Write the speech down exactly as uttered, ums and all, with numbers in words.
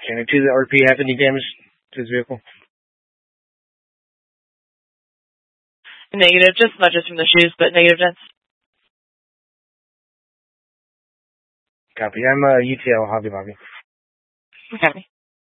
And did the R P have any damage to his vehicle? Negative, just smudges from the shoes, but negative dents. Copy. I'm uh, U T L Hobby Lobby. Copy.